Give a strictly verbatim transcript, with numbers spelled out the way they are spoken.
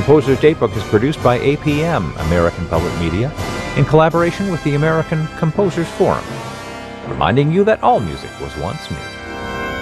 Composer's Datebook is produced by A P M, American Public Media, in collaboration with the American Composers Forum, reminding you that all music was once new.